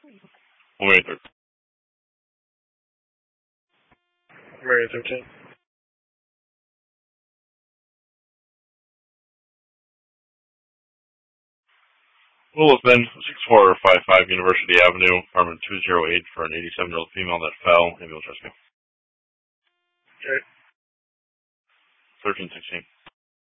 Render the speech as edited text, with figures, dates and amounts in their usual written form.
May 13. Mary 13. Will have been 6455 University Avenue, apartment 208 for an 87-year-old female that fell. Ambulance rescue. Okay. 1316.